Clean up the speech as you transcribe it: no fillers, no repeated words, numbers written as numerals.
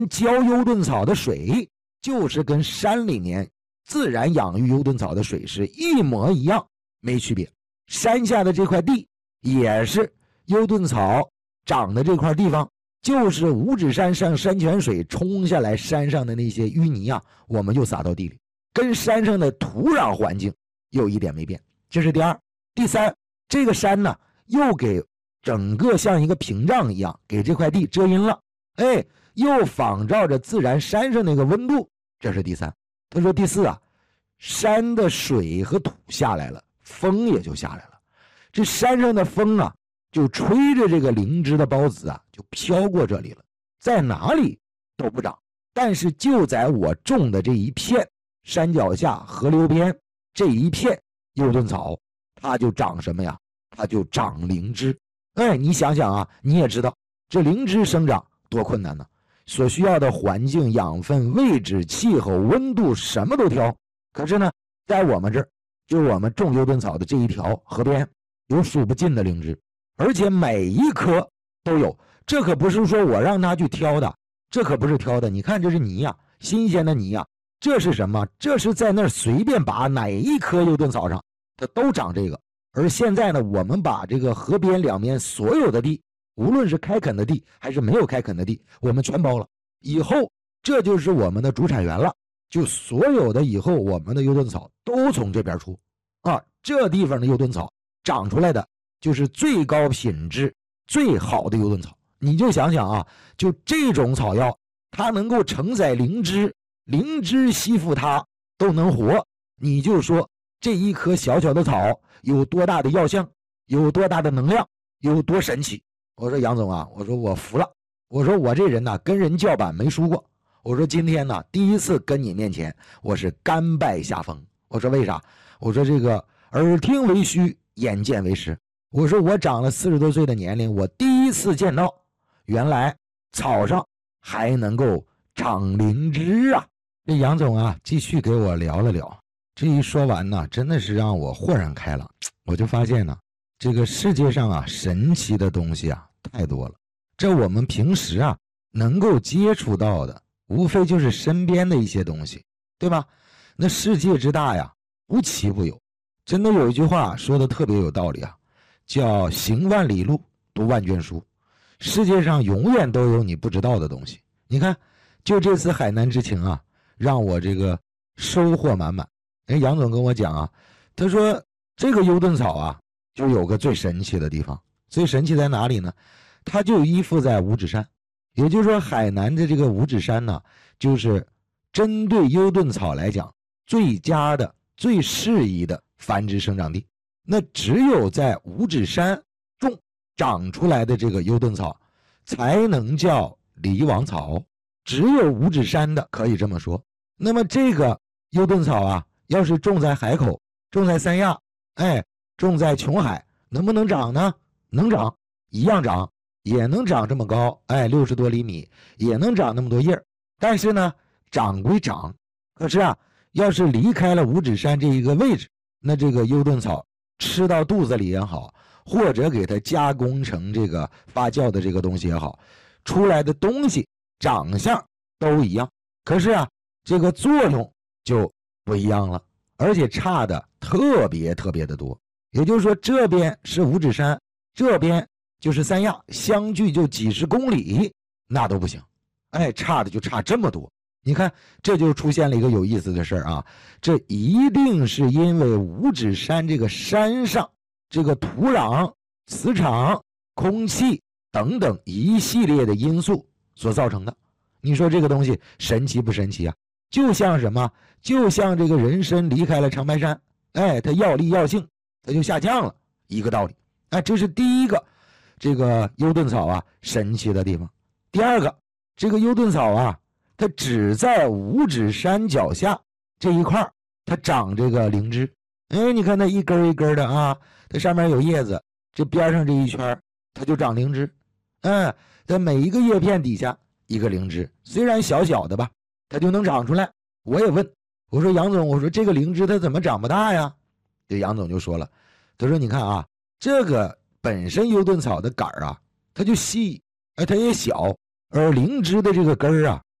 浇幽顿草的水就是跟山里面自然养育幽顿草的水是一模一样，没区别。山下的这块地也是幽顿草长的这块地方，就是五指山上山泉水冲下来，山上的那些淤泥啊，我们就撒到地里，跟山上的土壤环境有一点没变。这是第二。第三，这个山呢又给整个像一个屏障一样给这块地遮阴了，又仿照着自然山上那个温度。这是第三。他说第四啊，山的水和土下来了，风也就下来了，这山上的风啊就吹着这个灵芝的孢子啊就飘过这里了，在哪里都不长，但是就在我种的这一片山脚下河流边这一片幽顿草，它就长什么呀？它就长灵芝。你想想啊，你也知道这灵芝生长多困难呢，所需要的环境、养分、位置、气候、温度什么都挑。可是呢，在我们这儿，就我们种幽顿草的这一条河边，有数不尽的灵芝，而且每一棵都有。这可不是说我让他去挑的，这可不是挑的。你看这是泥呀，新鲜的泥呀，这是什么？这是在那儿随便拔哪一棵幽顿草上，它都长这个。而现在呢，我们把这个河边两边所有的地，无论是开垦的地还是没有开垦的地，我们全包了。以后这就是我们的主产园了，就所有的以后我们的幽顿草都从这边出啊。这地方的幽顿草长出来的就是最高品质最好的幽顿草。你就想想啊，就这种草药它能够承载灵芝，灵芝吸附它都能活，你就说这一棵小小的草有多大的药效，有多大的能量，有多神奇。我说杨总啊，我说我服了，我说我这人呢跟人叫板没输过，我说今天呢第一次跟你面前我是甘拜下风。我说为啥？我说这个耳听为虚，眼见为实。我说我长了40多岁的年龄，我第一次见到原来草上还能够长灵芝啊。这杨总啊继续给我聊了聊，这一说完呢，真的是让我豁然开朗。我就发现呢，这个世界上啊神奇的东西啊太多了，这我们平时啊能够接触到的无非就是身边的一些东西，对吧？那世界之大呀，无奇不有。真的有一句话说的特别有道理啊，叫行万里路，读万卷书。世界上永远都有你不知道的东西。你看就这次海南之行啊，让我这个收获满满。杨总跟我讲啊，他说这个幽顿草啊就有个最神奇的地方。最神奇在哪里呢？它就依附在五指山，也就是说海南的这个五指山呢，就是针对幽顿草来讲最佳的最适宜的繁殖生长地。那只有在五指山种长出来的这个幽顿草才能叫狸王草，只有五指山的可以这么说。那么这个幽顿草啊，要是种在海口，种在三亚，种在琼海，能不能长呢？能长，一样长，也能长这么高，60多厘米，也能长那么多叶。但是呢，长归长，可是啊，要是离开了五指山这一个位置，那这个幽顿草吃到肚子里也好，或者给它加工成这个发酵的这个东西也好，出来的东西长相都一样，可是啊，这个作用就不一样了，而且差的特别特别的多。也就是说，这边是五指山，这边就是三亚，相距就几十公里，那都不行。差的就差这么多。你看，这就出现了一个有意思的事儿啊，这一定是因为五指山这个山上这个土壤、磁场、空气等等一系列的因素所造成的。你说这个东西神奇不神奇啊？就像什么？就像这个人参离开了长白山，它药力药性它就下降了，一个道理。这是第一个，这个幽顿草啊神奇的地方。第二个，这个幽顿草啊，它只在五指山脚下这一块它长这个灵芝。你看它一根一根的啊，它上面有叶子，这边上这一圈它就长灵芝。它每一个叶片底下一个灵芝，虽然小小的吧，它就能长出来。我也问，我说杨总，我说这个灵芝它怎么长不大呀？这杨总就说了，他说你看啊，这个本身幽顿草的杆啊，它就细，它也小，而灵芝的这个根啊，